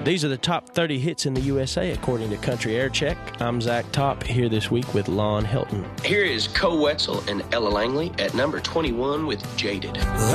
These are the top 30 hits in the USA, according to Country Air Check. I'm Zach Top, here this week with Lon Helton. Here is Co Wetzel and Ella Langley at number 21 with Jaded.